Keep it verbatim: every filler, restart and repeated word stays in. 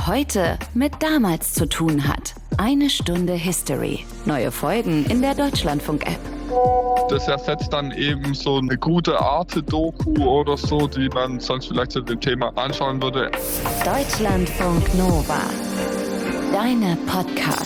heute mit damals zu tun hat. Eine Stunde History. Neue Folgen in der Deutschlandfunk-App. Das ersetzt dann eben so eine gute Arte-Doku oder so, die man sonst vielleicht zu dem Thema anschauen würde. Deutschlandfunk Nova. Deine Podcast.